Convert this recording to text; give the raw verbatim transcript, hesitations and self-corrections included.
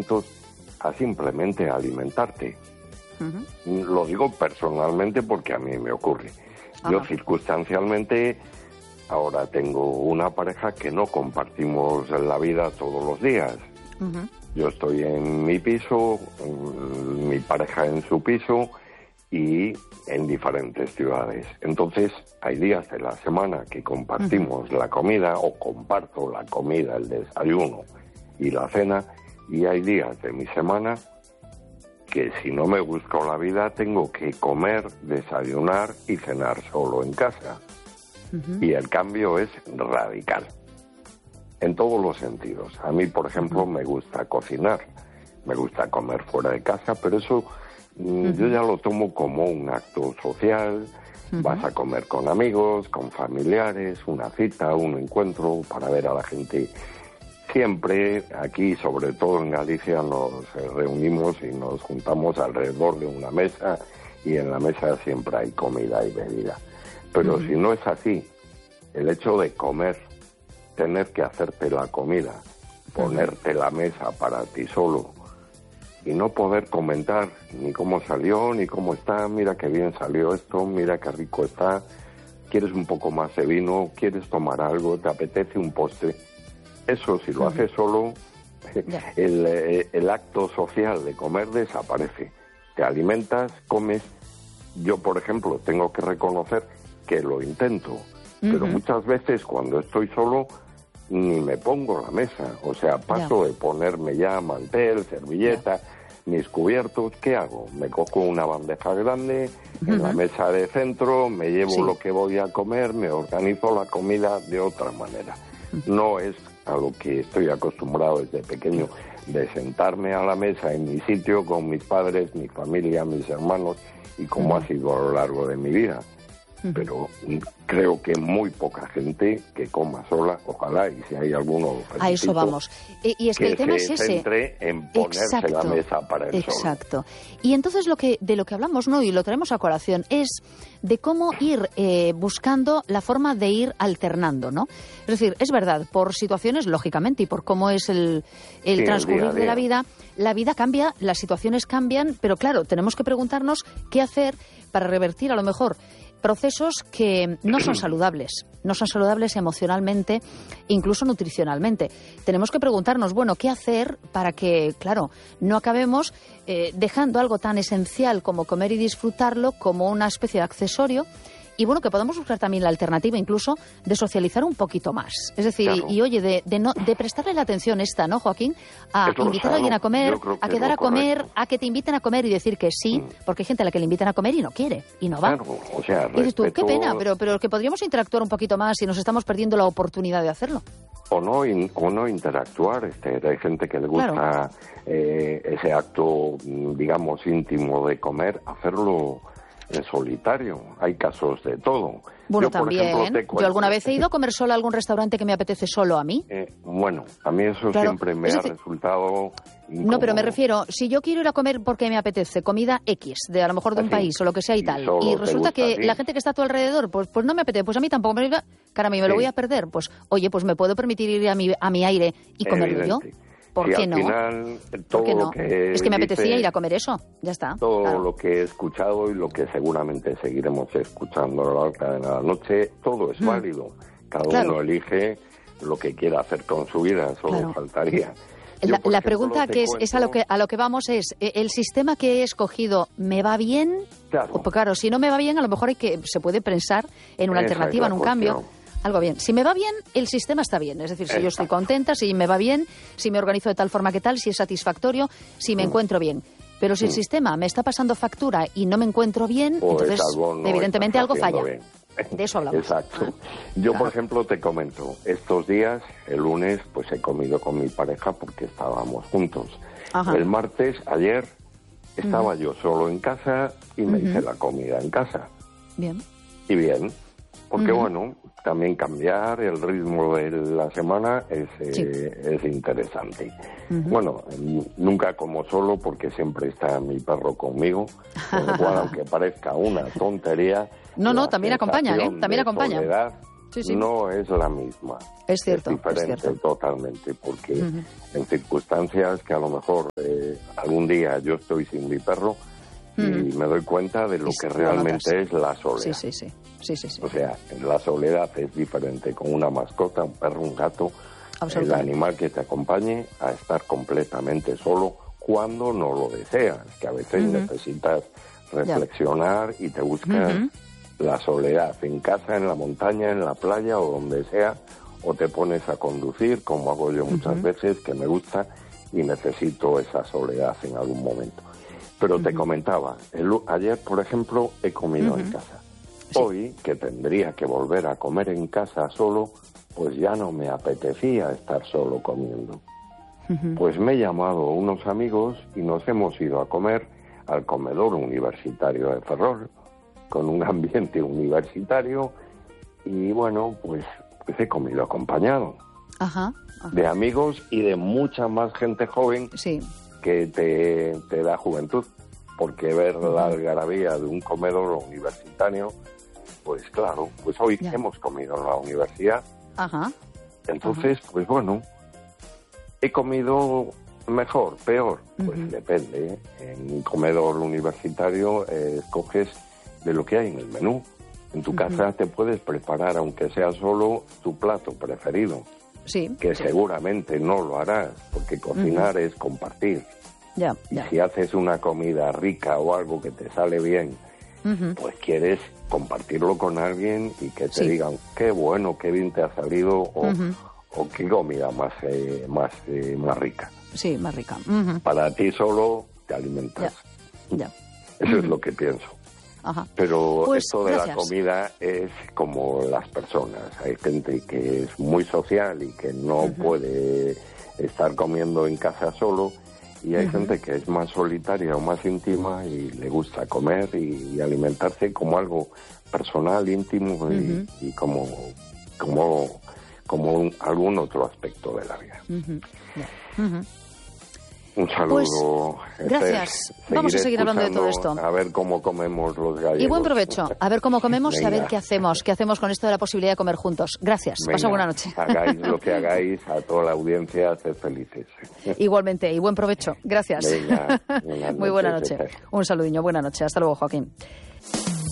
a simplemente alimentarte. Uh-huh. Lo digo personalmente porque a mí me ocurre. Ajá. Yo circunstancialmente ahora tengo una pareja que no compartimos la vida todos los días. Uh-huh. Yo estoy en mi piso, mi pareja en su piso y en diferentes ciudades. Entonces, hay días de la semana que compartimos uh-huh. la comida, o comparto la comida, el desayuno y la cena, y hay días de mi semana que si no me busco la vida tengo que comer, desayunar y cenar solo en casa. Uh-huh. Y el cambio es radical, en todos los sentidos. A mí, por ejemplo, uh-huh. me gusta cocinar, me gusta comer fuera de casa, pero eso uh-huh. yo ya lo tomo como un acto social. Uh-huh. Vas a comer con amigos, con familiares, una cita, un encuentro para ver a la gente. Siempre aquí, sobre todo en Galicia, nos reunimos y nos juntamos alrededor de una mesa y en la mesa siempre hay comida y bebida. Pero uh-huh. si no es así, el hecho de comer, tener que hacerte la comida, ponerte la mesa para ti solo y no poder comentar ni cómo salió, ni cómo está, mira qué bien salió esto, mira qué rico está, quieres un poco más de vino, quieres tomar algo, te apetece un postre. Eso, si lo haces solo, el, el acto social de comer desaparece. Te alimentas, comes. Yo, por ejemplo, tengo que reconocer que lo intento, uh-huh. pero muchas veces cuando estoy solo ni me pongo la mesa. O sea, paso yeah. de ponerme ya mantel, servilleta, yeah. mis cubiertos. ¿Qué hago? Me cojo una bandeja grande, uh-huh. en la mesa de centro, me llevo sí. lo que voy a comer, me organizo la comida de otra manera. Uh-huh. No es a lo que estoy acostumbrado desde pequeño, de sentarme a la mesa en mi sitio con mis padres, mi familia, mis hermanos, y como uh-huh. ha sido a lo largo de mi vida. Uh-huh. Pero creo que muy poca gente que coma sola, ojalá, y si hay alguno... A eso vamos. Y, y es que, que el tema es ese. Que se centre en ponerse exacto, la mesa para el exacto. Solo. Y entonces lo que de lo que hablamos, ¿no?, y lo traemos a colación, es de cómo ir eh, buscando la forma de ir alternando, ¿no? Es decir, es verdad, por situaciones, lógicamente, y por cómo es el, el sí, transcurrir el día a día de la vida, la vida cambia, las situaciones cambian, pero claro, tenemos que preguntarnos qué hacer para revertir a lo mejor procesos que no son saludables, no son saludables emocionalmente, incluso nutricionalmente. Tenemos que preguntarnos, bueno, ¿qué hacer para que, claro, no acabemos eh, dejando algo tan esencial como comer y disfrutarlo como una especie de accesorio? Y bueno, que podamos buscar también la alternativa incluso de socializar un poquito más. Es decir, claro. y, y oye, de, de, no, de prestarle la atención esta, ¿no, Joaquín? A es invitar a alguien a comer, a quedar a comer, correcto. a que te inviten a comer y decir que sí, mm. porque hay gente a la que le invitan a comer y no quiere, y no va. Claro, o sea, y dices tú, respeto... qué pena, pero, pero que podríamos interactuar un poquito más y nos estamos perdiendo la oportunidad de hacerlo. O no, in, o no interactuar. Este, hay gente que le gusta claro. eh, ese acto, digamos, íntimo de comer, hacerlo en solitario. Hay casos de todo. Bueno, yo, también. Por ejemplo, te yo alguna vez he ido a comer solo a algún restaurante que me apetece solo a mí. Eh, bueno, a mí eso claro. siempre me es ha decir, resultado incómodo. No, pero me refiero, si yo quiero ir a comer porque me apetece comida X, de a lo mejor de un Así, país o lo que sea y tal, y, y resulta que la gente que está a tu alrededor, pues, pues no me apetece, pues a mí tampoco me iba, cara, a mí me sí. lo voy a perder, pues oye, pues me puedo permitir ir a mi, a mi aire y comerlo yo. ¿Por sí, qué al no? Final, todo ¿Por qué no? Lo que es que me dice, apetecía ir a comer eso, ya está. Todo claro. lo que he escuchado y lo que seguramente seguiremos escuchando a lo largo de la noche, todo es mm. válido. Cada claro. uno elige lo que quiera hacer con su vida, solo claro. faltaría. Yo, la, la pregunta que es, cuento... es a lo que a lo que vamos es, ¿el sistema que he escogido me va bien? Claro. O, pues, claro, si no me va bien, a lo mejor hay que se puede pensar en una Esa alternativa, en un cuestión. cambio. Algo bien. Si me va bien, el sistema está bien. Es decir, si Exacto. yo estoy contenta, si me va bien, si me organizo de tal forma que tal, si es satisfactorio, si me mm. encuentro bien. Pero si mm. el sistema me está pasando factura y no me encuentro bien, pues entonces algo no evidentemente algo falla. Bien. De eso hablamos. Exacto. Ah, yo, claro. por ejemplo, te comento, estos días, el lunes, pues he comido con mi pareja porque estábamos juntos. Ajá. El martes, ayer, estaba uh-huh. yo solo en casa y me uh-huh. hice la comida en casa. Bien. Y bien, porque uh-huh. bueno, también cambiar el ritmo de la semana es, sí. eh, es interesante. Uh-huh. Bueno, nunca como solo porque siempre está mi perro conmigo, con lo cual, aunque parezca una tontería... No, no, también acompaña, ¿eh? También acompaña. Soledad sí, sí. no es la misma. Es cierto, es diferente es cierto. totalmente, porque Uh-huh. en circunstancias que a lo mejor eh, algún día yo estoy sin mi perro uh-huh. y me doy cuenta de lo y que realmente es la soledad. Sí, sí, sí. sí, sí, sí. O sea, la soledad es diferente con una mascota, un perro, un gato, el animal que te acompañe, a estar completamente solo cuando no lo deseas, que a veces uh-huh. necesitas reflexionar ya. y te buscas uh-huh. la soledad en casa, en la montaña, en la playa o donde sea, o te pones a conducir, como hago yo muchas uh-huh. veces, que me gusta y necesito esa soledad en algún momento. Pero uh-huh. te comentaba, el, ayer, por ejemplo, he comido uh-huh. en casa. Sí. Hoy, que tendría que volver a comer en casa solo, pues ya no me apetecía estar solo comiendo. Uh-huh. Pues me he llamado a unos amigos y nos hemos ido a comer al comedor universitario de Ferrol, con un ambiente universitario, y bueno, pues, pues he comido acompañado. Ajá, ajá. De amigos y de mucha más gente joven sí. que te, te da juventud, porque ver uh-huh. la algarabía de un comedor universitario, pues claro, pues hoy ya. hemos comido en la universidad. Ajá. Entonces, Ajá. pues bueno, he comido mejor, peor, pues uh-huh. depende. ¿eh? En un comedor universitario eh, escoges de lo que hay en el menú. En tu uh-huh. casa te puedes preparar, aunque sea solo, tu plato preferido. Sí. Que sí. seguramente no lo harás, porque cocinar uh-huh. es compartir. Ya, y ya. si haces una comida rica o algo que te sale bien, uh-huh. pues quieres compartirlo con alguien y que te sí. digan qué bueno, qué bien te ha salido o, uh-huh. o qué comida más eh, más eh, más rica. Sí, más rica. Uh-huh. Para ti solo te alimentas. Ya. ya. Eso uh-huh. es lo que pienso. Ajá. Pero pues, esto de gracias. la comida es como las personas. Hay gente que es muy social y que no uh-huh. puede estar comiendo en casa solo. Y hay uh-huh. gente que es más solitaria o más íntima y le gusta comer y, y alimentarse como algo personal, íntimo uh-huh. y, y como como como un, algún otro aspecto de la vida. Uh-huh. Yeah. Uh-huh. Un saludo. Pues, gracias. Vamos a seguir hablando de todo esto. A ver cómo comemos los gallegos. Y buen provecho. A ver cómo comemos y a ver qué hacemos. ¿Qué hacemos con esto de la posibilidad de comer juntos? Gracias. Venga, pasa buena noche. Hagáis lo que hagáis, a toda la audiencia, sed felices. Igualmente. Y buen provecho. Gracias. Venga, buena Muy buena noche. noche. Un saludiño. Buena noche. Hasta luego, Joaquín.